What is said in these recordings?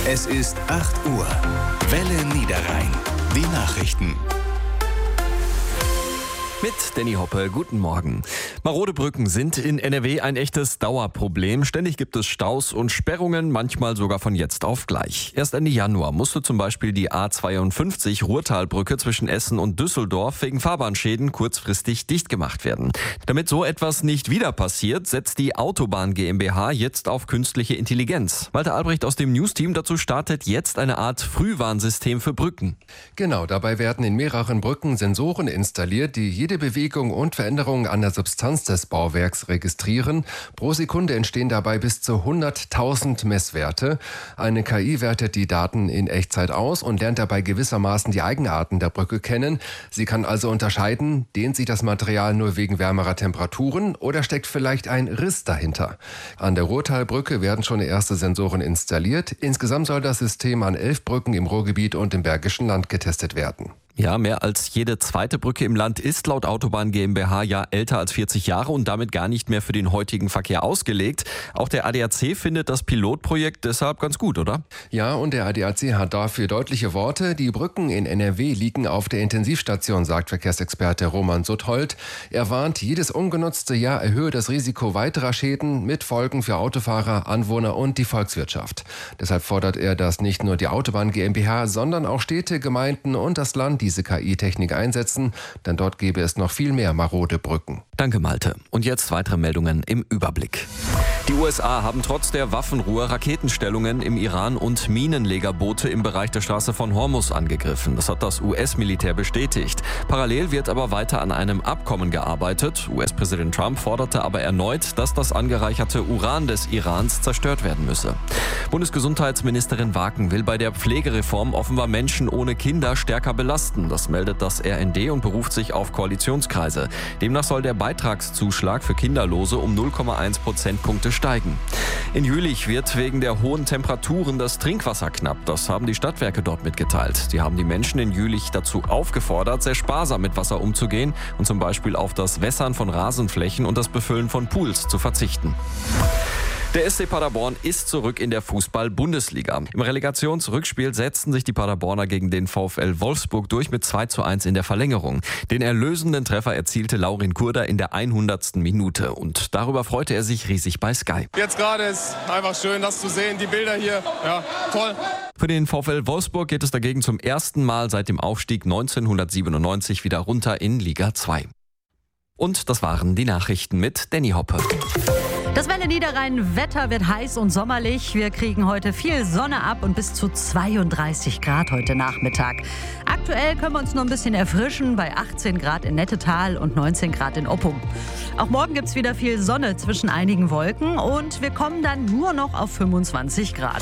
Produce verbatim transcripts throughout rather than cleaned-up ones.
Es ist acht Uhr. Welle Niederrhein. Die Nachrichten. Mit Danny Hoppe, guten Morgen. Marode Brücken sind in N R W ein echtes Dauerproblem. Ständig gibt es Staus und Sperrungen, manchmal sogar von jetzt auf gleich. Erst Ende Januar musste zum Beispiel die A zweiundfünfzig Ruhrtalbrücke zwischen Essen und Düsseldorf wegen Fahrbahnschäden kurzfristig dicht gemacht werden. Damit so etwas nicht wieder passiert, setzt die Autobahn GmbH jetzt auf künstliche Intelligenz. Walter Albrecht aus dem News-Team dazu startet jetzt eine Art Frühwarnsystem für Brücken. Genau, dabei werden in mehreren Brücken Sensoren installiert, die jede Bewegung und Veränderung an der Substanz des Bauwerks registrieren. Pro Sekunde entstehen dabei bis zu hunderttausend Messwerte. Eine K I wertet die Daten in Echtzeit aus und lernt dabei gewissermaßen die Eigenarten der Brücke kennen. Sie kann also unterscheiden, dehnt sich das Material nur wegen wärmerer Temperaturen oder steckt vielleicht ein Riss dahinter. An der Ruhrtalbrücke werden schon erste Sensoren installiert. Insgesamt soll das System an elf Brücken im Ruhrgebiet und im Bergischen Land getestet werden. Ja, mehr als jede zweite Brücke im Land ist laut Autobahn GmbH ja älter als vierzig Jahre und damit gar nicht mehr für den heutigen Verkehr ausgelegt. Auch der A D A C findet das Pilotprojekt deshalb ganz gut, oder? Ja, und der A D A C hat dafür deutliche Worte. Die Brücken in N R W liegen auf der Intensivstation, sagt Verkehrsexperte Roman Suthold. Er warnt, jedes ungenutzte Jahr erhöhe das Risiko weiterer Schäden mit Folgen für Autofahrer, Anwohner und die Volkswirtschaft. Deshalb fordert er, dass nicht nur die Autobahn GmbH, sondern auch Städte, Gemeinden und das Land diese K I-Technik einsetzen, denn dort gäbe es noch viel mehr marode Brücken. Danke, Malte. Und jetzt weitere Meldungen im Überblick. Die U S A haben trotz der Waffenruhe Raketenstellungen im Iran und Minenlegerboote im Bereich der Straße von Hormuz angegriffen. Das hat das U S-Militär bestätigt. Parallel wird aber weiter an einem Abkommen gearbeitet. U S-Präsident Trump forderte aber erneut, dass das angereicherte Uran des Irans zerstört werden müsse. Bundesgesundheitsministerin Waken will bei der Pflegereform offenbar Menschen ohne Kinder stärker belasten. Das meldet das R N D und beruft sich auf Koalitionskreise. Demnach soll der Beitragszuschlag für Kinderlose um null Komma eins Prozentpunkte steigen. In Jülich wird wegen der hohen Temperaturen das Trinkwasser knapp. Das haben die Stadtwerke dort mitgeteilt. Sie haben die Menschen in Jülich dazu aufgefordert, sehr sparsam mit Wasser umzugehen und zum Beispiel auf das Wässern von Rasenflächen und das Befüllen von Pools zu verzichten. Der S C Paderborn ist zurück in der Fußball-Bundesliga. Im Relegationsrückspiel setzten sich die Paderborner gegen den VfL Wolfsburg durch mit zwei zu eins in der Verlängerung. Den erlösenden Treffer erzielte Laurin Kurda in der hundertsten Minute. Und darüber freute er sich riesig bei Sky. Jetzt gerade ist einfach schön, das zu sehen, die Bilder hier. Ja, toll. Für den VfL Wolfsburg geht es dagegen zum ersten Mal seit dem Aufstieg neunzehnhundertsiebenundneunzig wieder runter in Liga zwei. Und das waren die Nachrichten mit Danny Hoppe. Das Welle Niederrhein Wetter wird heiß und sommerlich. Wir kriegen heute viel Sonne ab und bis zu zweiunddreißig Grad heute Nachmittag. Aktuell können wir uns nur ein bisschen erfrischen bei achtzehn Grad in Nettetal und neunzehn Grad in Oppum. Auch morgen gibt es wieder viel Sonne zwischen einigen Wolken und wir kommen dann nur noch auf fünfundzwanzig Grad.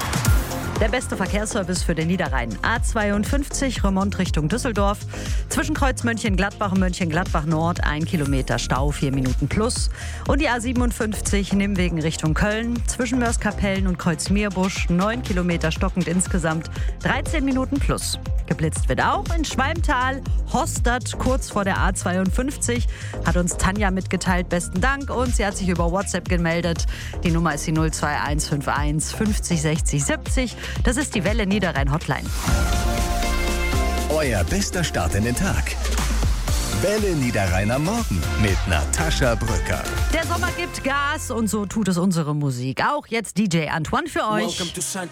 Der beste Verkehrsservice für den Niederrhein. A zweiundfünfzig, Remont Richtung Düsseldorf. Zwischen Kreuz Mönchengladbach und Mönchengladbach Nord, ein Kilometer Stau, vier Minuten plus. Und die A siebenundfünfzig, Nimwegen Richtung Köln. Zwischen Mörs-Kapellen und Kreuz Meerbusch, neun Kilometer stockend insgesamt, dreizehn Minuten plus. Geblitzt wird auch in Schwalmtal, Hostert, kurz vor der A zweiundfünfzig. Hat uns Tanja mitgeteilt, besten Dank. Und sie hat sich über WhatsApp gemeldet. Die Nummer ist die null zwei eins fünf eins fünfzig sechzig siebzig. Das ist die Welle Niederrhein Hotline. Euer bester Start in den Tag. Welle Niederrhein am Morgen mit Natascha Brücker. Der Sommer gibt Gas und so tut es unsere Musik. Auch jetzt D J Antoine für euch. Welcome to Saint